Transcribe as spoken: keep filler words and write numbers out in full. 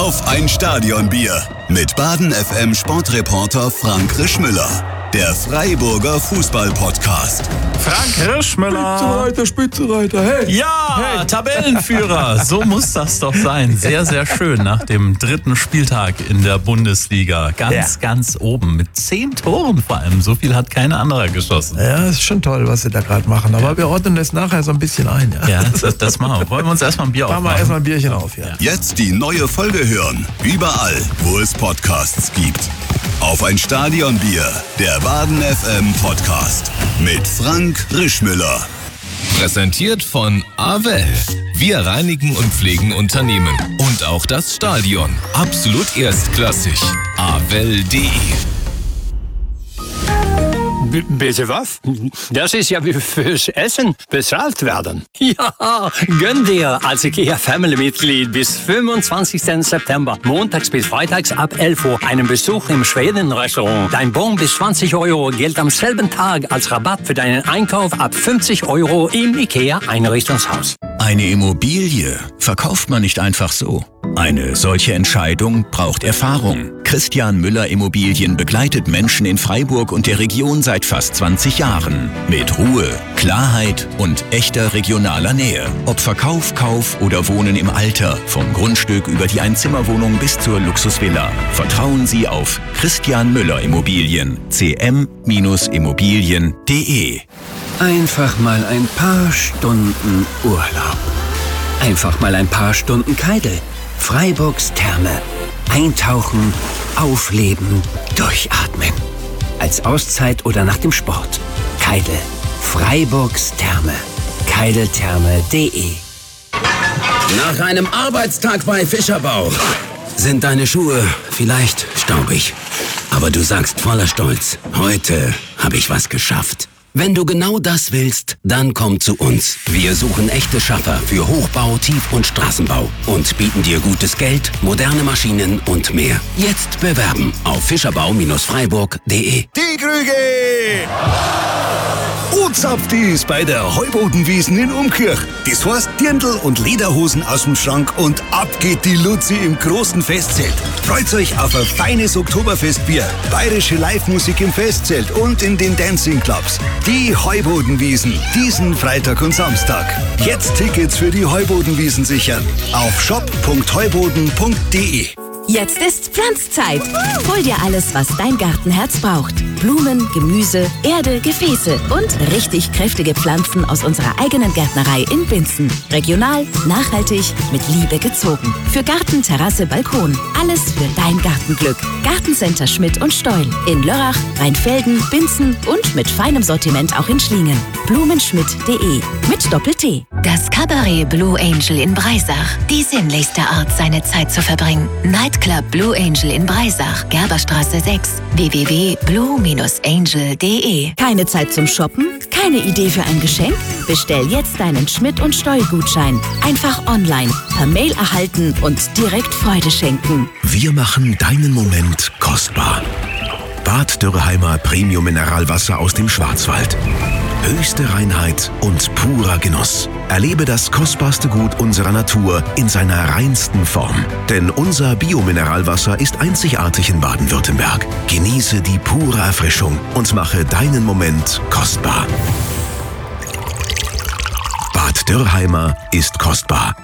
Auf ein Stadionbier mit Baden F M Sportreporter Frank Rischmüller. Der Freiburger Fußball-Podcast. Frank Rischmüller. Spitzenreiter, Spitzenreiter, hey. Ja, hey. Tabellenführer. So muss das doch sein. Sehr, sehr schön nach dem dritten Spieltag in der Bundesliga. Ganz, ja. ganz oben. Mit zehn Toren vor allem. So viel hat kein anderer geschossen. Ja, ist schon toll, was sie da gerade machen. Aber ja. wir ordnen das nachher so ein bisschen ein. Ja, ja das, das machen wir. Wollen wir uns erstmal ein Bier aufmachen? Machen wir erstmal ein Bierchen auf, ja. Jetzt die neue Folge hören. Überall, wo es Podcasts gibt. Auf ein Stadionbier, der Baden F M Podcast mit Frank Rischmüller. Präsentiert von Avel. Wir reinigen und pflegen Unternehmen. Und auch das Stadion. Absolut erstklassig. avel punkt de. B- bitte was? Das ist ja wie fürs Essen bezahlt werden. Ja, gönn dir als IKEA Family-Mitglied bis fünfundzwanzigsten September, montags bis freitags ab elf Uhr, einen Besuch im Schweden-Restaurant. Dein Bon bis zwanzig Euro gilt am selben Tag als Rabatt für deinen Einkauf ab fünfzig Euro im IKEA-Einrichtungshaus. Eine Immobilie verkauft man nicht einfach so. Eine solche Entscheidung braucht Erfahrung. Christian Müller Immobilien begleitet Menschen in Freiburg und der Region seit fast zwanzig Jahren. Mit Ruhe, Klarheit und echter regionaler Nähe. Ob Verkauf, Kauf oder Wohnen im Alter. Vom Grundstück über die Einzimmerwohnung bis zur Luxusvilla. Vertrauen Sie auf Christian Müller Immobilien. c m Immobilien punkt de. Einfach mal ein paar Stunden Urlaub. Einfach mal ein paar Stunden Keidel. Freiburgs Therme. Eintauchen, aufleben, durchatmen. Als Auszeit oder nach dem Sport. Keidel. Freiburgs Therme. keideltherme punkt de. Nach einem Arbeitstag bei Fischerbau sind deine Schuhe vielleicht staubig. Aber du sagst voller Stolz, heute habe ich was geschafft. Wenn du genau das willst, dann komm zu uns. Wir suchen echte Schaffer für Hochbau, Tief- und Straßenbau und bieten dir gutes Geld, moderne Maschinen und mehr. Jetzt bewerben auf fischerbau Freiburg punkt de. Die Krüge! O-Zapft ist bei der Heubodenwiesen in Umkirch. Das heißt Dirndl und Lederhosen aus dem Schrank und ab geht die Luzi im großen Festzelt. Freut euch auf ein feines Oktoberfestbier, bayerische Live-Musik im Festzelt und in den Dancing-Clubs. Die Heubodenwiesen, diesen Freitag und Samstag. Jetzt Tickets für die Heubodenwiesen sichern auf shop punkt heuboden punkt de. Jetzt ist Pflanzzeit. Hol dir alles, was dein Gartenherz braucht. Blumen, Gemüse, Erde, Gefäße und richtig kräftige Pflanzen aus unserer eigenen Gärtnerei in Binzen. Regional, nachhaltig, mit Liebe gezogen. Für Garten, Terrasse, Balkon. Alles für dein Gartenglück. Gartencenter Schmidt und Steul. In Lörrach, Rheinfelden, Binzen und mit feinem Sortiment auch in Schlingen. blumenschmidt punkt de mit Doppel-T. Das Cabaret Blue Angel in Breisach. Die sinnlichste Art, seine Zeit zu verbringen. Nightclub Blue Angel in Breisach, Gerberstraße sechs, w w w punkt blue angel punkt de. Keine Zeit zum Shoppen? Keine Idee für ein Geschenk? Bestell jetzt deinen Schmidt und Steul-Gutschein. Einfach online, per Mail erhalten und direkt Freude schenken. Wir machen deinen Moment kostbar. Bad Dürrheimer Premium Mineralwasser aus dem Schwarzwald. Höchste Reinheit und purer Genuss. Erlebe das kostbarste Gut unserer Natur in seiner reinsten Form. Denn unser Biomineralwasser ist einzigartig in Baden-Württemberg. Genieße die pure Erfrischung und mache deinen Moment kostbar. Bad Dürrheimer ist kostbar.